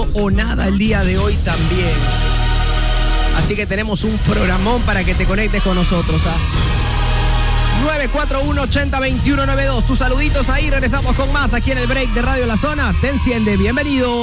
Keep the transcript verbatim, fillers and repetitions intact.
todo o nada el día de hoy también. Así que tenemos un programón para que te conectes con nosotros, ¿ah? nueve cuatro uno, ocho cero, dos uno nueve dos. Tus saluditos ahí. Regresamos con más aquí en el break de Radio La Zona. Te enciende. Bienvenido.